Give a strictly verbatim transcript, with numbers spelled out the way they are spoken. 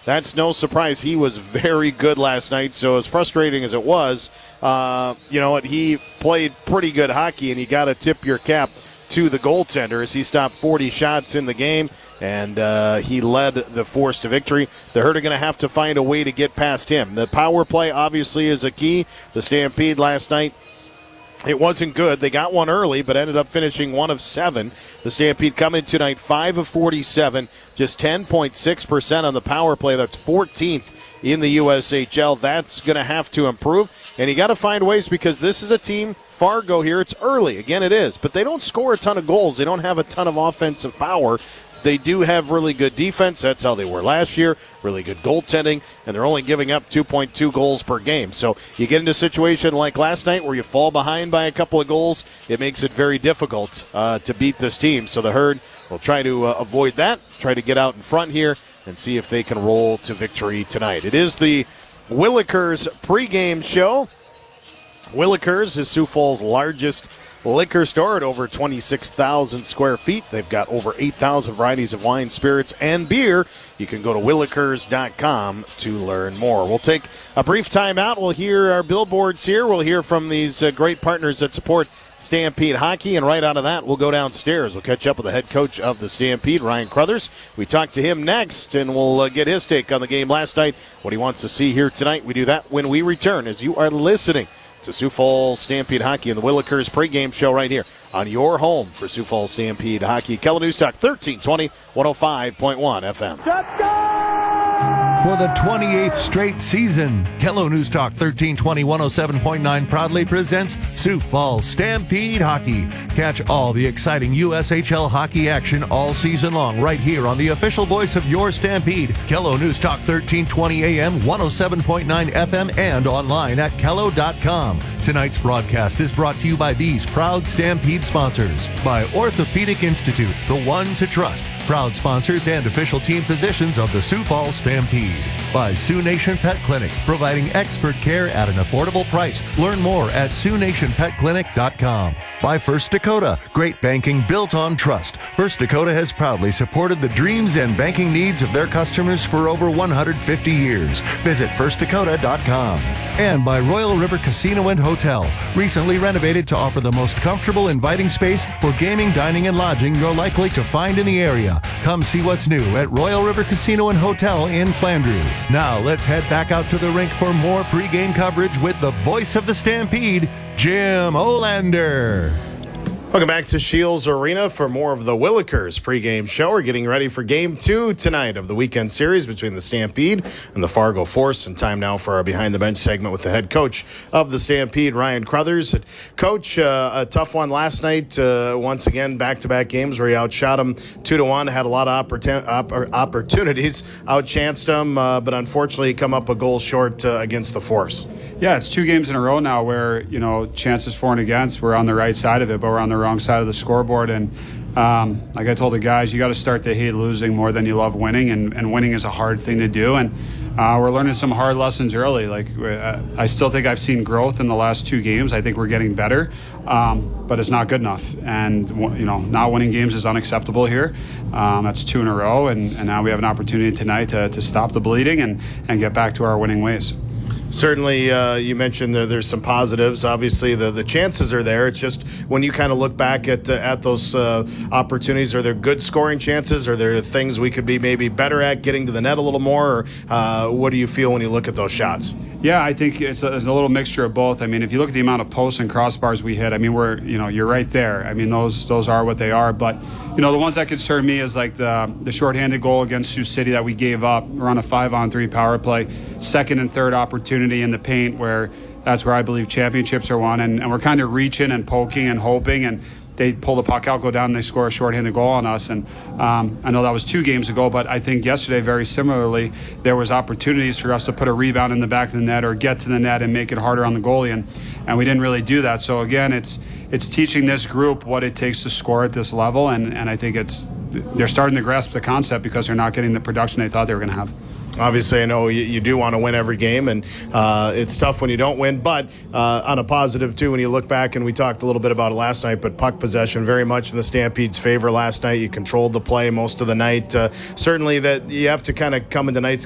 that's no surprise. He was very good last night, so as frustrating as it was, uh, you know what, he played pretty good hockey, and you got to tip your cap to the goaltender as he stopped forty shots in the game, and uh, he led the Force to victory. The Herd are going to have to find a way to get past him. The power play obviously is a key. The Stampede last night, it wasn't good. They got one early, but ended up finishing one of seven. The Stampede coming tonight five of forty-seven, just ten point six percent on the power play. That's fourteenth in the U S H L. That's going to have to improve. And you got to find ways, because this is a team, Fargo here, it's early. Again, it is. But they don't score a ton of goals. They don't have a ton of offensive power. They do have really good defense. That's how they were last year. Really good goaltending. And they're only giving up two point two goals per game. So you get into a situation like last night where you fall behind by a couple of goals. It makes it very difficult uh, to beat this team. So the Herd will try to uh, avoid that, try to get out in front here, and see if they can roll to victory tonight. It is the Willikers pregame show. Willikers is Sioux Falls' largest liquor store at over twenty-six thousand square feet. They've got over eight thousand varieties of wine, spirits, and beer. You can go to willikers dot com to learn more. We'll take a brief time out. We'll hear our billboards here. We'll hear from these uh, great partners that support Stampede Hockey, and right out of that, we'll go downstairs. We'll catch up with the head coach of the Stampede, Ryan Crothers. We talk to him next, and we'll uh, get his take on the game last night, what he wants to see here tonight. We do that when we return, as you are listening to Sioux Falls Stampede Hockey and the Willikers pregame show right here on your home for Sioux Falls Stampede Hockey. Kelo News Talk thirteen twenty, one oh five point one F M. Let's go! For the twenty-eighth straight season, Kelo News Talk thirteen twenty, one oh seven point nine proudly presents Sioux Falls Stampede Hockey. Catch all the exciting U S H L hockey action all season long right here on the official voice of your Stampede, Kelo News Talk thirteen twenty A M, one oh seven point nine F M, and online at kelo dot com. Tonight's broadcast is brought to you by these proud Stampede sponsors. By Orthopedic Institute, the one to trust. Proud sponsors and official team physicians of the Sioux Falls Stampede. By Sioux Nation Pet Clinic, providing expert care at an affordable price. Learn more at sioux nation pet clinic dot com. By First Dakota, great banking built on trust. First Dakota has proudly supported the dreams and banking needs of their customers for over one hundred fifty years. Visit first dakota dot com. And by Royal River Casino and Hotel, recently renovated to offer the most comfortable, inviting space for gaming, dining, and lodging you're likely to find in the area. Come see what's new at Royal River Casino and Hotel in Flandreau. Now let's head back out to the rink for more pregame coverage with the voice of the Stampede, Jim Olander. Welcome back to Shields Arena for more of the Willikers pregame show. We're getting ready for game two tonight of the weekend series between the Stampede and the Fargo Force. And time now for our Behind the Bench segment with the head coach of the Stampede, Ryan Crothers. Coach, uh, a tough one last night. Uh, once again, back-to-back games where he outshot him two to one. Had a lot of opportun- opp- opportunities, outchanced him, uh, but unfortunately come up a goal short uh, against the Force. Yeah, it's two games in a row now where, you know, chances for and against, we're on the right side of it, but we're on the wrong side of the scoreboard. And um, like I told the guys, you got to start to hate losing more than you love winning, and, and winning is a hard thing to do. And uh, we're learning some hard lessons early. Like uh, I still think I've seen growth in the last two games. I think we're getting better, um, but it's not good enough. And, you know, not winning games is unacceptable here. Um, that's two in a row, and, and now we have an opportunity tonight to, to stop the bleeding and, and get back to our winning ways. Certainly, uh, you mentioned that there's some positives. Obviously, the, the chances are there. It's just when you kind of look back at uh, at those uh, opportunities, are there good scoring chances? Are there things we could be maybe better at getting to the net a little more? Or uh, what do you feel when you look at those shots? Yeah, I think it's a, it's a little mixture of both. I mean, if you look at the amount of posts and crossbars we hit, I mean, we're, you know, you're right there. I mean, those those are what they are. But, you know, the ones that concern me is like the the shorthanded goal against Sioux City that we gave up. We're on a five-on-three power play, second and third opportunity in the paint where that's where I believe championships are won. And, and we're kind of reaching and poking and hoping, and they pull the puck out, go down, and they score a shorthanded goal on us. And um, I know that was two games ago, but I think yesterday, very similarly, there was opportunities for us to put a rebound in the back of the net or get to the net and make it harder on the goalie, and, and we didn't really do that. So again, it's it's teaching this group what it takes to score at this level, and, and I think it's they're starting to grasp the concept because they're not getting the production they thought they were going to have. Obviously, I know you, you do want to win every game, and uh, it's tough when you don't win. But uh, on a positive, too, when you look back, and we talked a little bit about it last night, but puck possession very much in the Stampede's favor last night. You controlled the play most of the night. Uh, certainly that you have to kind of come into tonight's